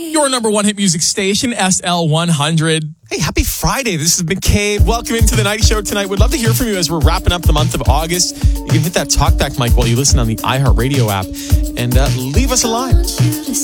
Your number one hit music station, SL100. Hey, happy Friday. This is McCabe. Welcome into the Night Show tonight. We'd love to hear from you as we're wrapping up the month of August. You can hit that talkback mic while you listen on the iHeartRadio app and leave us a line.